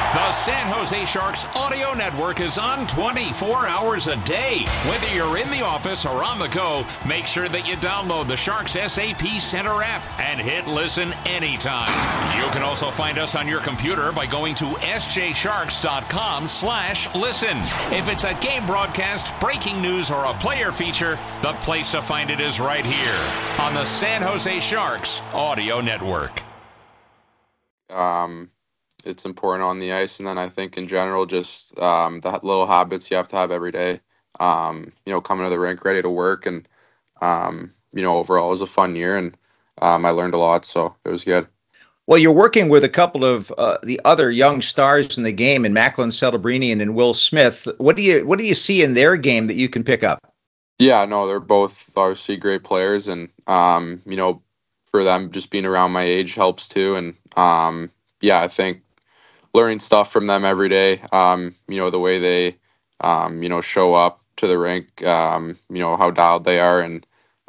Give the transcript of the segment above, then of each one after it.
The San Jose Sharks audio network is on 24 hours a day. Whether you're in the office or on the go, make sure that you download the Sharks SAP Center app and hit listen anytime. You can also find us on your computer by going to sjsharks.com/listen. If it's a game broadcast, breaking news, or a player feature, the place to find it is right here on the San Jose Sharks audio network. It's important on the ice, and then I think in general, just the little habits you have to have every day. Coming to the rink ready to work, and overall it was a fun year, and I learned a lot, so it was good. Well, you're working with a couple of the other young stars in the game, in Macklin Celebrini and in Will Smith. What do you see in their game that you can pick up? Yeah, no, they're both obviously great players, and for them, just being around my age helps too, and I think learning stuff from them every day, the way they, show up to the rink, how dialed they are. And,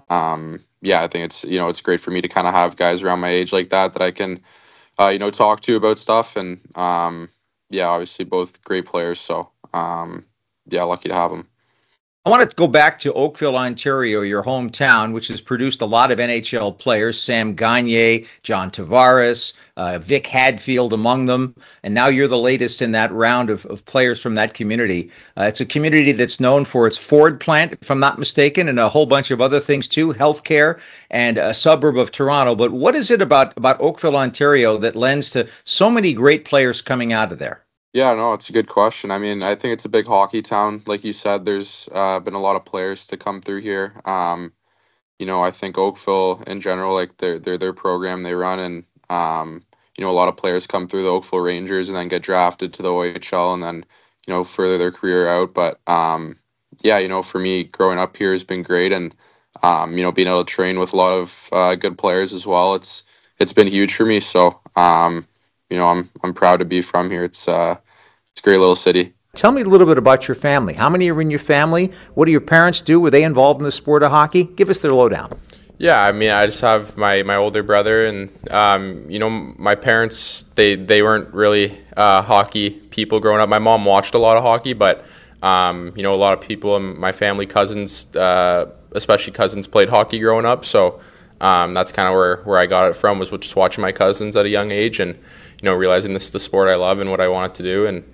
I think it's great for me to kind of have guys around my age like that I can, talk to about stuff. And, obviously both great players. So, lucky to have them. I want to go back to Oakville, Ontario, your hometown, which has produced a lot of NHL players, Sam Gagner, John Tavares, Vic Hadfield among them, and now you're the latest in that round of players from that community. It's a community that's known for its Ford plant, if I'm not mistaken, and a whole bunch of other things too, healthcare, and a suburb of Toronto. But what is it about Oakville, Ontario that lends to so many great players coming out of there? Yeah, no, it's a good question. I mean, I think it's a big hockey town. Like you said, there's been a lot of players to come through here. I think Oakville in general, like their program they run, and a lot of players come through the Oakville Rangers and then get drafted to the OHL and then further their career out. But for me, growing up here has been great, and being able to train with a lot of good players as well. It's been huge for me. So. I'm proud to be from here. It's a great little city. Tell me a little bit about your family. How many are in your family? What do your parents do? Were they involved in the sport of hockey? Give us their lowdown. Yeah, I mean, I just have my older brother, and my parents, they weren't really hockey people growing up. My mom watched a lot of hockey, but a lot of people in my family, cousins, especially cousins, played hockey growing up. So that's kind of where I got it from, was just watching my cousins at a young age, and realizing this is the sport I love and what I wanted to do. And,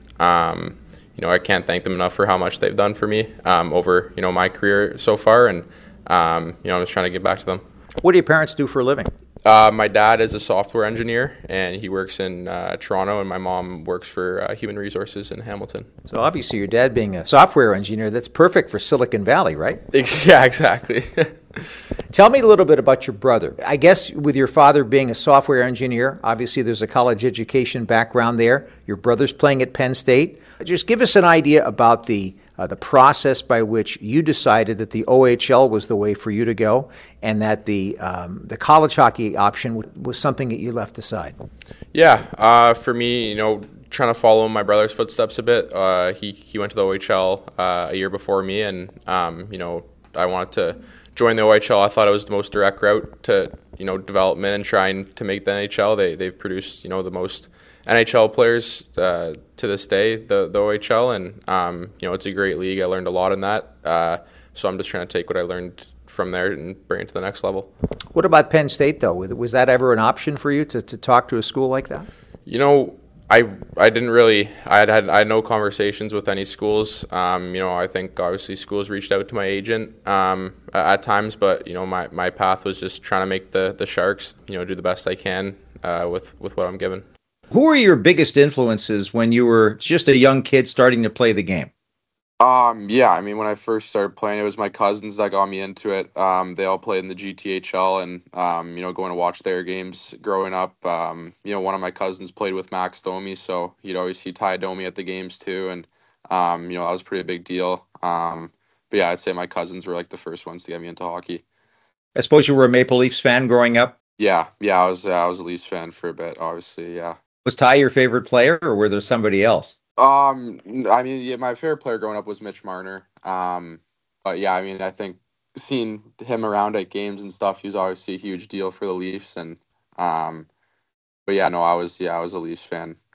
I can't thank them enough for how much they've done for me over, my career so far. And, I'm just trying to get back to them. What do your parents do for a living? My dad is a software engineer, and he works in Toronto, and my mom works for Human Resources in Hamilton. So obviously your dad being a software engineer, that's perfect for Silicon Valley, right? Yeah, exactly. Tell me a little bit about your brother. I guess with your father being a software engineer, obviously there's a college education background there. Your brother's playing at Penn State. Just give us an idea about the process by which you decided that the OHL was the way for you to go, and that the college hockey option was something that you left aside. Yeah, for me, trying to follow my brother's footsteps a bit. He went to the OHL a year before me, and I wanted to join the OHL. I thought it was the most direct route to development and trying to make the NHL. They've produced the most NHL players to this day, the OHL, and it's a great league. I learned a lot in that, so I'm just trying to take what I learned from there and bring it to the next level. What about Penn State, though? Was that ever an option for you to talk to a school like that? I didn't really. I had no conversations with any schools. I think obviously schools reached out to my agent at times, but my path was just trying to make the Sharks do the best I can with what I'm given. Who were your biggest influences when you were just a young kid starting to play the game? When I first started playing, it was my cousins that got me into it. They all played in the GTHL, and going to watch their games growing up. One of my cousins played with Max Domi, so you'd always see Ty Domi at the games too, and that was a pretty big deal. I'd say my cousins were like the first ones to get me into hockey. I suppose you were a Maple Leafs fan growing up? Yeah, I was a Leafs fan for a bit, obviously, yeah. Was Ty your favorite player, or were there somebody else? My favorite player growing up was Mitch Marner. I think seeing him around at games and stuff, he was obviously a huge deal for the Leafs. And, I was a Leafs fan.